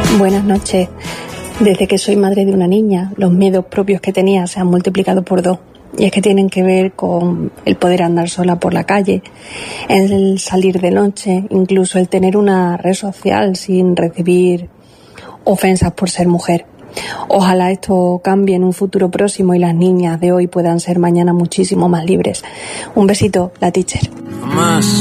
Buenas noches. Desde que soy madre de una niña, los miedos propios que tenía se han multiplicado por 2. Y es que tienen que ver con el poder andar sola por la calle, el salir de noche, incluso el tener una red social sin recibir ofensas por ser mujer. Ojalá esto cambie en un futuro próximo y las niñas de hoy puedan ser mañana muchísimo más libres. Un besito, la teacher.